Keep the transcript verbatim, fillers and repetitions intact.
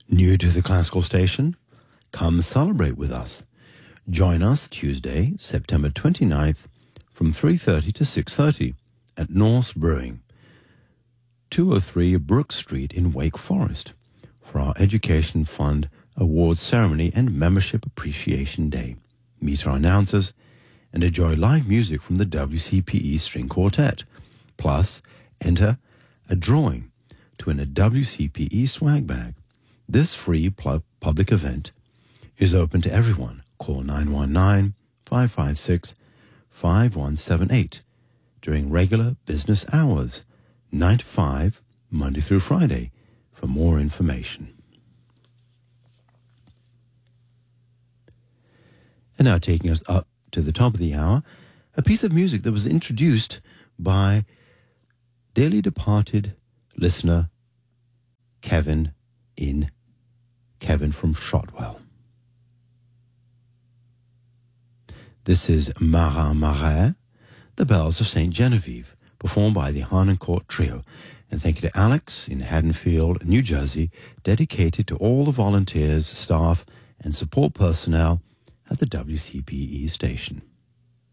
New to the classical station? Come celebrate with us. Join us Tuesday, September twenty-ninth from three thirty to six thirty at Norse Brewing, two oh three Brook Street in Wake Forest, for our Education Fund Awards Ceremony and Membership Appreciation Day. Meet our announcers and enjoy live music from the W C P E String Quartet. Plus, enter a drawing to win a W C P E swag bag. This free pl- public event is open to everyone. Call nine one nine, five five six, five one seven eight during regular business hours, nine to five, Monday through Friday, for more information. And now taking us up to the top of the hour, a piece of music that was introduced by dearly departed listener Kevin in Kevin from Shotwell. This is Marin Marais, The Bells of Saint Genevieve, performed by the Harnoncourt Trio. And thank you to Alex in Haddonfield, New Jersey, dedicated to all the volunteers, staff, and support personnel at the W C P E station.